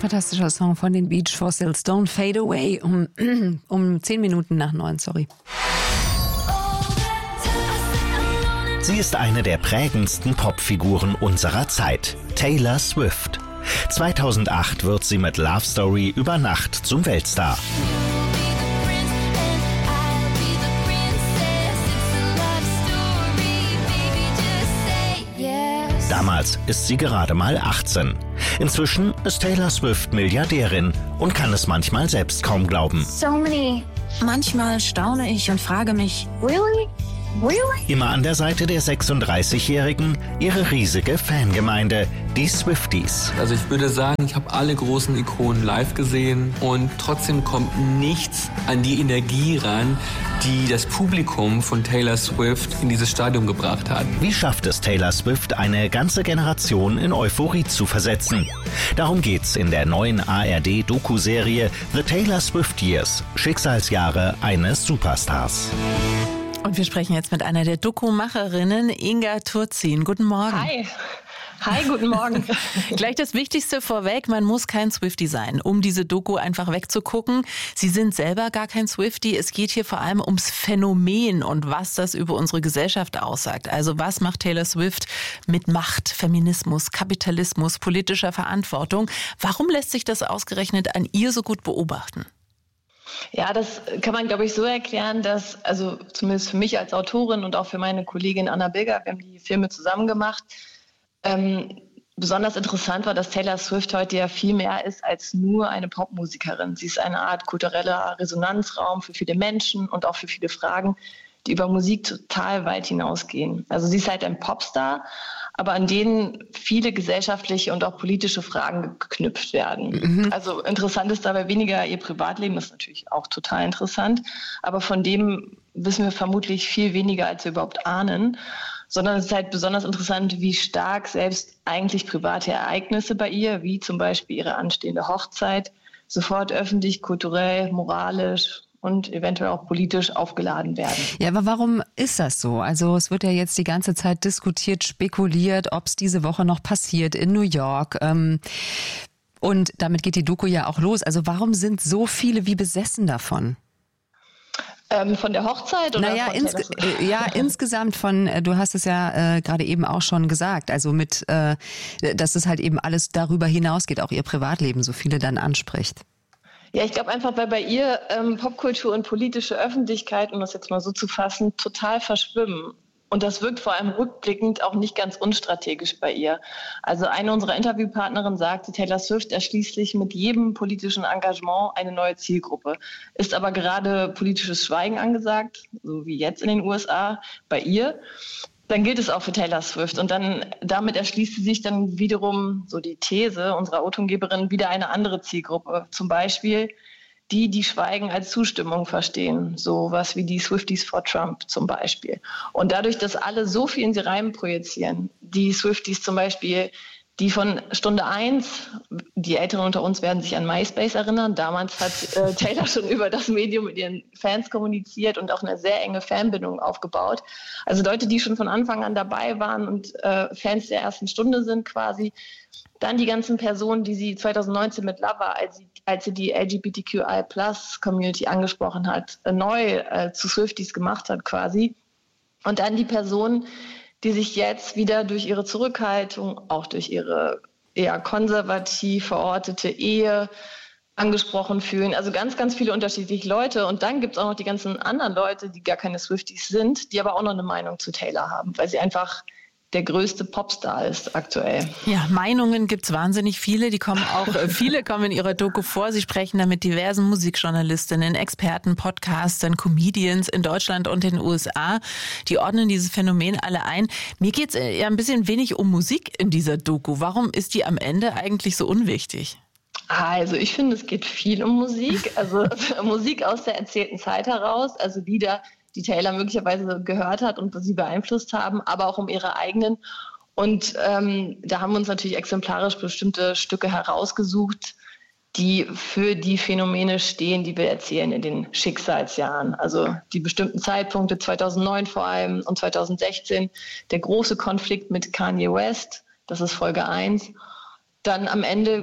fantastischer Song von den Beach Fossils, Don't Fade Away, um 10 Minuten nach 9, sorry. Sie ist eine der prägendsten Popfiguren unserer Zeit, Taylor Swift. 2008 wird sie mit Love Story über Nacht zum Weltstar. Damals ist sie gerade mal 18. Inzwischen ist Taylor Swift Milliardärin und kann es manchmal selbst kaum glauben. Manchmal staune ich und frage mich, Really? Immer an der Seite der 36-Jährigen ihre riesige Fangemeinde, die Swifties. Also ich würde sagen, ich habe alle großen Ikonen live gesehen und trotzdem kommt nichts an die Energie ran, die das Publikum von Taylor Swift in dieses Stadium gebracht hat. Wie schafft es Taylor Swift, eine ganze Generation in Euphorie zu versetzen? Darum geht's in der neuen ARD-Doku-Serie The Taylor Swift Years, Schicksalsjahre eines Superstars. Und wir sprechen jetzt mit einer der Doku-Macherinnen, Inga Turzin. Guten Morgen. Hi, guten Morgen. Gleich das Wichtigste vorweg, man muss kein Swiftie sein, um diese Doku einfach wegzugucken. Sie sind selber gar kein Swiftie. Es geht hier vor allem ums Phänomen und was das über unsere Gesellschaft aussagt. Also was macht Taylor Swift mit Macht, Feminismus, Kapitalismus, politischer Verantwortung? Warum lässt sich das ausgerechnet an ihr so gut beobachten? Ja, das kann man, glaube ich, so erklären, dass, also zumindest für mich als Autorin und auch für meine Kollegin Anna Bilger, wir haben die Filme zusammen gemacht, besonders interessant war, dass Taylor Swift heute ja viel mehr ist als nur eine Popmusikerin. Sie ist eine Art kultureller Resonanzraum für viele Menschen und auch für viele Fragen, die über Musik total weit hinausgehen. Also sie ist halt ein Popstar, aber an denen viele gesellschaftliche und auch politische Fragen geknüpft werden. Also interessant ist dabei weniger ihr Privatleben, das ist natürlich auch total interessant, aber von dem wissen wir vermutlich viel weniger, als wir überhaupt ahnen, sondern es ist halt besonders interessant, wie stark selbst eigentlich private Ereignisse bei ihr, wie zum Beispiel ihre anstehende Hochzeit, sofort öffentlich, kulturell, moralisch und eventuell auch politisch aufgeladen werden. Ja, aber warum ist das so? Also es wird ja jetzt die ganze Zeit diskutiert, spekuliert, ob es diese Woche noch passiert in New York. Und damit geht die Doku ja auch los. Also warum sind so viele wie besessen davon? Von der Hochzeit? Oder naja, von insgesamt von, du hast es ja gerade eben auch schon gesagt, also mit, dass es halt eben alles darüber hinausgeht, auch ihr Privatleben so viele dann anspricht. Ja, ich glaube einfach, weil bei ihr Popkultur und politische Öffentlichkeit, um das jetzt mal so zu fassen, total verschwimmen. Und das wirkt vor allem rückblickend auch nicht ganz unstrategisch bei ihr. Also eine unserer Interviewpartnerinnen sagte, Taylor Swift erschließt sich mit jedem politischen Engagement eine neue Zielgruppe. Ist aber gerade politisches Schweigen angesagt, so wie jetzt in den USA, bei ihr. Dann gilt es auch für Taylor Swift. Und dann damit erschließt sie sich dann wiederum, so die These unserer O-Tongeberin, wieder eine andere Zielgruppe. Zum Beispiel die Schweigen als Zustimmung verstehen. Sowas wie die Swifties for Trump zum Beispiel. Und dadurch, dass alle so viel in sie rein projizieren, die Swifties zum Beispiel, die von Stunde 1, die Älteren unter uns werden sich an MySpace erinnern, damals hat Taylor schon über das Medium mit ihren Fans kommuniziert und auch eine sehr enge Fanbindung aufgebaut. Also Leute, die schon von Anfang an dabei waren und Fans der ersten Stunde sind quasi. Dann die ganzen Personen, die sie 2019 mit Lover, als sie die LGBTQI+-Community angesprochen hat, neu zu Swifties gemacht hat quasi. Und dann die Personen, die sich jetzt wieder durch ihre Zurückhaltung, auch durch ihre eher konservativ verortete Ehe angesprochen fühlen. Also ganz, ganz viele unterschiedliche Leute. Und dann gibt es auch noch die ganzen anderen Leute, die gar keine Swifties sind, die aber auch noch eine Meinung zu Taylor haben, weil sie einfach der größte Popstar ist aktuell. Ja, Meinungen gibt's wahnsinnig viele. Viele kommen in ihrer Doku vor. Sie sprechen da mit diversen Musikjournalistinnen, Experten, Podcastern, Comedians in Deutschland und in den USA. Die ordnen dieses Phänomen alle ein. Mir geht's ja ein bisschen wenig um Musik in dieser Doku. Warum ist die am Ende eigentlich so unwichtig? Also ich finde, es geht viel um Musik. Also Musik aus der erzählten Zeit heraus, also Lieder, die Taylor möglicherweise gehört hat und sie beeinflusst haben, aber auch um ihre eigenen. Und da haben wir uns natürlich exemplarisch bestimmte Stücke herausgesucht, die für die Phänomene stehen, die wir erzählen in den Schicksalsjahren. Also die bestimmten Zeitpunkte, 2009 vor allem und 2016, der große Konflikt mit Kanye West, das ist Folge 1. Dann am Ende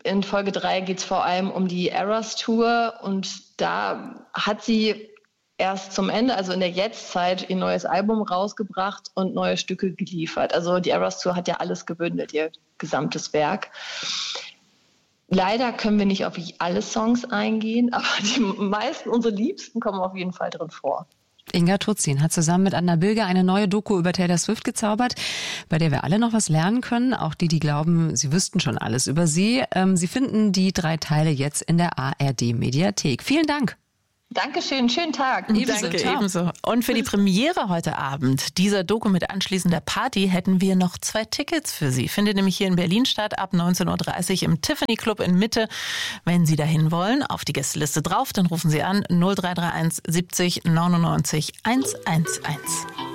In Folge 3 geht es vor allem um die Eras Tour und da hat sie erst zum Ende, also in der Jetztzeit, ihr neues Album rausgebracht und neue Stücke geliefert. Also die Eras Tour hat ja alles gebündelt, ihr gesamtes Werk. Leider können wir nicht auf alle Songs eingehen, aber die meisten, unsere Liebsten, kommen auf jeden Fall drin vor. Inga Turzin hat zusammen mit Anna Bilger eine neue Doku über Taylor Swift gezaubert, bei der wir alle noch was lernen können, auch die glauben, sie wüssten schon alles über sie. Sie finden die 3 Teile jetzt in der ARD-Mediathek. Vielen Dank. Dankeschön, schönen Tag. Ebenso. Und für die Premiere heute Abend dieser Doku mit anschließender Party hätten wir noch 2 Tickets für Sie. Findet nämlich hier in Berlin statt, ab 19.30 Uhr im Tiffany Club in Mitte. Wenn Sie dahin wollen, auf die Gästeliste drauf, dann rufen Sie an 0331 70 99 111.